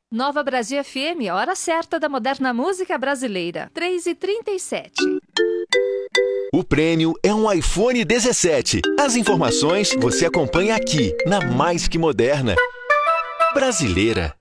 Nova Brasil FM, hora certa da moderna música brasileira, 3h37. O prêmio é um iPhone 17. As informações você acompanha aqui, na Mais Que Moderna. Brasileira.